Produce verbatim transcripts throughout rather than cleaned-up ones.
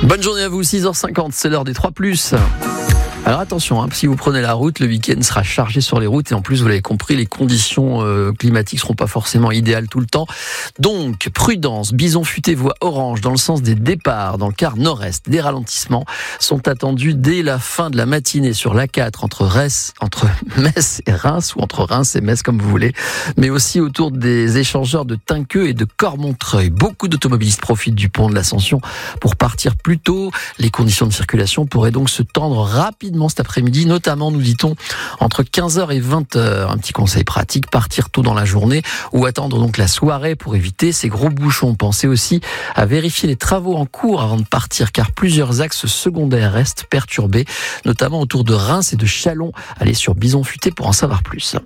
Bonne journée à vous, six heures cinquante, c'est l'heure des trois plus. Alors attention, hein, si vous prenez la route, le week-end sera chargé sur les routes et en plus, vous l'avez compris, les conditions euh, climatiques seront pas forcément idéales tout le temps. Donc, prudence, bison futé voie orange dans le sens des départs, dans le quart nord-est. Des ralentissements sont attendus dès la fin de la matinée sur l'A quatre entre, Reims, entre Metz et Reims, ou entre Reims et Metz comme vous voulez, mais aussi autour des échangeurs de Tinqueux et de Cormontreuil. Beaucoup d'automobilistes profitent du pont de l'Ascension pour partir plus tôt. Les conditions de circulation pourraient donc se tendre rapidement cet après-midi, notamment, nous dit-on, entre quinze heures et vingt heures. Un petit conseil pratique, partir tôt dans la journée ou attendre donc la soirée pour éviter ces gros bouchons. Pensez aussi à vérifier les travaux en cours avant de partir, car plusieurs axes secondaires restent perturbés, notamment autour de Reims et de Châlons. Allez sur Bison Futé pour en savoir plus.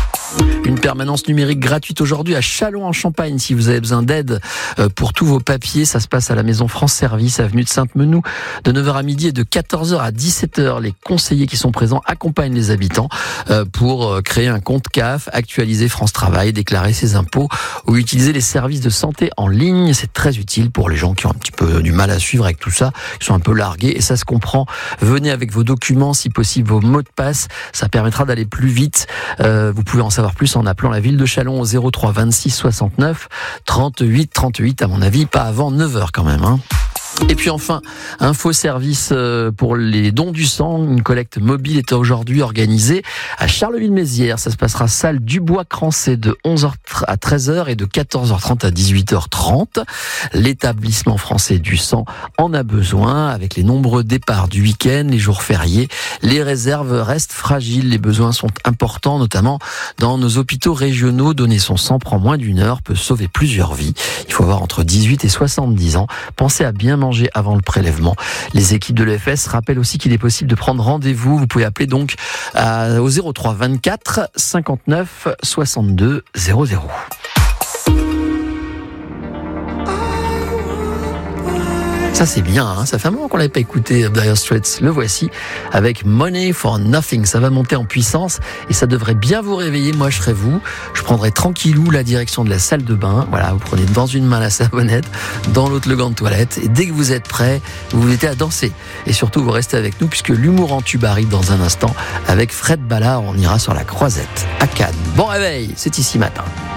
Une permanence numérique gratuite aujourd'hui à Châlons en Champagne. Si vous avez besoin d'aide pour tous vos papiers, ça se passe à la maison France Service, avenue de Sainte-Menou, de neuf heures à midi et de quatorze heures à dix-sept heures. Les conseillers qui sont présents accompagnent les habitants pour créer un compte C A F, actualiser France Travail, déclarer ses impôts ou utiliser les services de santé en ligne. C'est très utile pour les gens qui ont un petit peu du mal à suivre avec tout ça, qui sont un peu largués, et ça se comprend. Venez avec vos documents, si possible vos mots de passe, ça permettra d'aller plus vite. Euh, vous pouvez en savoir plus en appelant la ville de Châlons au zéro trois vingt-six soixante-neuf trente-huit trente-huit, à mon avis pas avant neuf heures quand même, hein. Et puis enfin, info service pour les dons du sang. Une collecte mobile est aujourd'hui organisée à Charleville-Mézières. Ça se passera salle Dubois-Crancé de onze heures à treize heures et de quatorze heures trente à dix-huit heures trente. L'établissement français du sang en a besoin. Avec les nombreux départs du week-end, les jours fériés, les réserves restent fragiles. Les besoins sont importants, notamment dans nos hôpitaux régionaux. Donner son sang prend moins d'une heure, peut sauver plusieurs vies. Il faut avoir entre dix-huit et soixante-dix ans. Pensez à bien manger avant le prélèvement. Les équipes de l'E F S rappellent aussi qu'il est possible de prendre rendez-vous. Vous pouvez appeler donc à, au zéro trois vingt-quatre cinquante-neuf soixante-deux zéro zéro. Ça c'est bien, hein, ça fait un moment qu'on l'avait pas écouté, Dire Straits. Le voici avec Money for Nothing. Ça va monter en puissance et ça devrait bien vous réveiller. Moi je serai vous, je prendrai tranquillou la direction de la salle de bain. Voilà, vous prenez dans une main la savonnette, dans l'autre le gant de toilette, et dès que vous êtes prêt, vous vous mettez à danser. Et surtout vous restez avec nous puisque l'humour en tube arrive dans un instant avec Fred Ballard. On ira sur la Croisette à Cannes. Bon réveil, c'est ici matin.